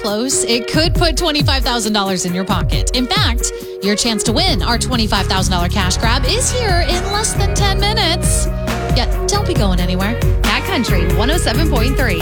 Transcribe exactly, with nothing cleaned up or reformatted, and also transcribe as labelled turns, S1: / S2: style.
S1: Close. It could put twenty-five thousand dollars in your pocket. In fact, your chance to win our twenty-five thousand dollars cash grab is here in less than ten minutes. Yeah, don't be going anywhere.
S2: Cat Country one oh seven point three.